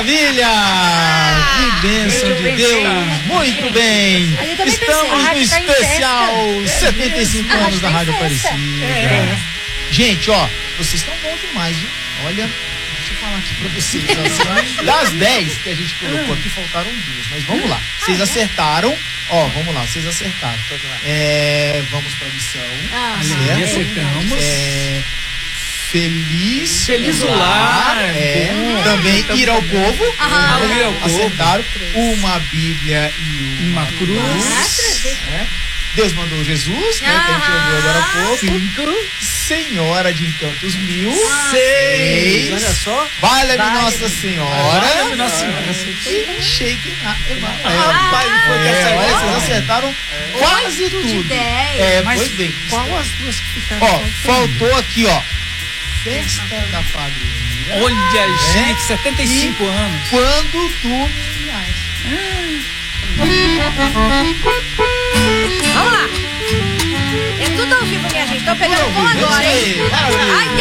maravilha! Que bênção de Deus! Muito bem! Estamos no especial 75 anos da Rádio Aparecida. Gente, ó, vocês estão bons demais, viu? Olha, deixa eu falar aqui pra vocês. Assim, das 10 que a gente colocou aqui, faltaram 2. Mas vamos lá. Vocês acertaram. Ó, vamos lá, vocês acertaram. Vamos pra missão. Acertamos. Feliz o lar. Também ir ao povo. Acertaram. Uma Bíblia e uma cruz. Deus mandou Jesus, né? Que a gente ouviu agora há pouco. 5. Senhora de Encantos 1000. 6. Olha só. Vale-me Nossa Senhora. Vale-me Nossa Senhora. E Shake Emanuel. Olha, vocês acertaram quase tudo. 10. Mas pois bem. Qual as duas que ficaram? Ó, faltou aqui, ó. Festa da Padroeira. Olha, gente, 75 anos. Quando tu me enviaste. Vamos lá. É tudo ao vivo, minha gente. Tô pegando bom agora, hein? Maravilha.